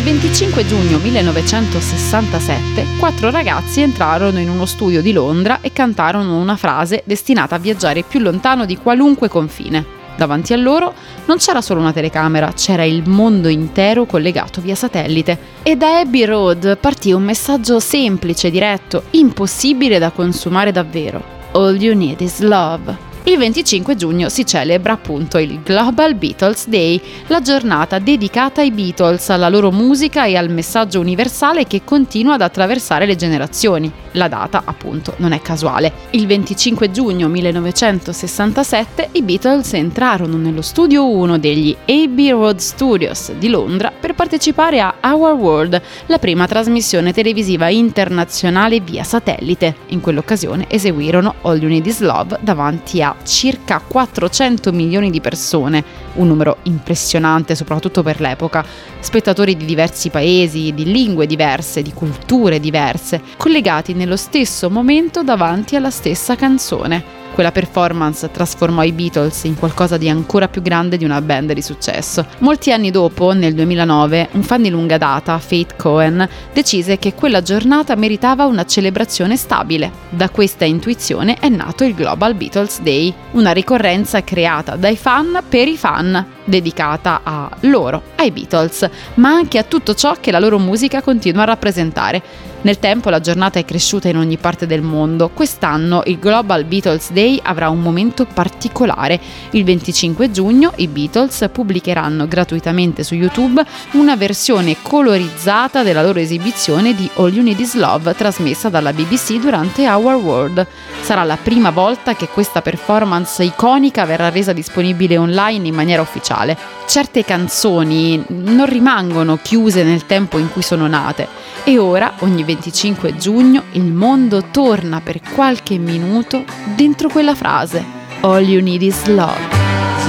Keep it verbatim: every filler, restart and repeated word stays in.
venticinque giugno millenovecentosessantasette, quattro ragazzi entrarono in uno studio di Londra e cantarono una frase destinata a viaggiare più lontano di qualunque confine. Davanti a loro non c'era solo una telecamera, c'era il mondo intero collegato via satellite. E da Abbey Road partì un messaggio semplice, diretto, impossibile da consumare davvero. All you need is love. Il venticinque giugno si celebra appunto il Global Beatles Day, la giornata dedicata ai Beatles, alla loro musica e al messaggio universale che continua ad attraversare le generazioni. La data, appunto, non è casuale. Il venticinque giugno millenovecentosessantasette i Beatles entrarono nello studio uno degli Abbey Road Studios di Londra per partecipare a Our World, la prima trasmissione televisiva internazionale via satellite. In quell'occasione eseguirono All You Need Is Love davanti a circa quattrocento milioni di persone, un numero impressionante soprattutto per l'epoca, spettatori di diversi paesi, di lingue diverse, di culture diverse, collegati nello stesso momento davanti alla stessa canzone. Quella performance trasformò i Beatles in qualcosa di ancora più grande di una band di successo. Molti anni dopo, nel duemilanove, un fan di lunga data, Faith Cohen, decise che quella giornata meritava una celebrazione stabile. Da questa intuizione è nato il Global Beatles Day, una ricorrenza creata dai fan per i fan, dedicata a loro, ai Beatles, ma anche a tutto ciò che la loro musica continua a rappresentare. Nel tempo la giornata è cresciuta in ogni parte del mondo. Quest'anno il Global Beatles Day avrà un momento particolare. Il venticinque giugno i Beatles pubblicheranno gratuitamente su YouTube una versione colorizzata della loro esibizione di All You Need Is Love trasmessa dalla B B C durante Our World. Sarà la prima volta che questa performance iconica verrà resa disponibile online in maniera ufficiale. Certe canzoni non rimangono chiuse nel tempo in cui sono nate e ora, ogni venticinque giugno, il mondo torna per qualche minuto dentro quella frase. All you need is love.